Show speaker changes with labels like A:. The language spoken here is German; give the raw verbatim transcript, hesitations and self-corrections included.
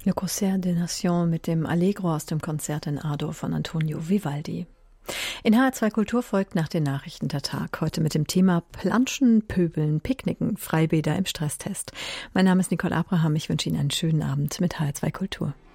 A: Le Concert des Nations mit dem Allegro aus dem Konzert in A-Dur von Antonio Vivaldi. In H R zwei Kultur folgt nach den Nachrichten der Tag. Heute mit dem Thema Planschen, Pöbeln, Picknicken, Freibäder im Stresstest. Mein Name ist Nicole Abraham. Ich wünsche Ihnen einen schönen Abend mit H R zwei Kultur.